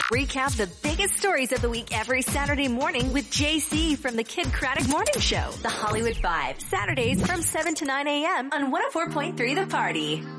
Recap the biggest stories of the week every Saturday morning with JC from the Kid Craddock Morning Show. The Hollywood Five, Saturdays from 7 to 9 a.m. on 104.3 The Party.